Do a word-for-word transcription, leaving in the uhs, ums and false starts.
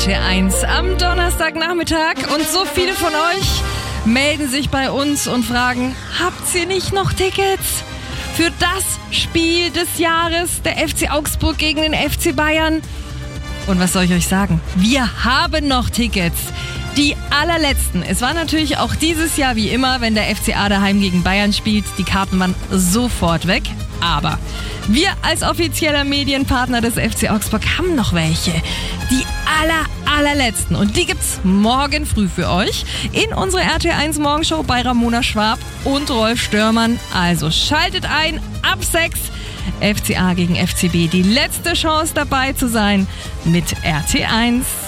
T eins am Donnerstagnachmittag und so viele von euch melden sich bei uns und fragen, habt ihr nicht noch Tickets für das Spiel des Jahres, der F C Augsburg gegen den F C Bayern? Und was soll ich euch sagen? Wir haben noch Tickets. Die allerletzten. Es war natürlich auch dieses Jahr wie immer, wenn der F C A daheim gegen Bayern spielt, die Karten waren sofort weg. Aber wir als offizieller Medienpartner des F C Augsburg haben noch welche. Die aller, allerletzten. Und die gibt's morgen früh für euch in unserer R T eins Morgenshow bei Ramona Schwab und Rolf Störmann. Also schaltet ein ab sechs. F C A gegen F C B. Die letzte Chance dabei zu sein mit R T eins.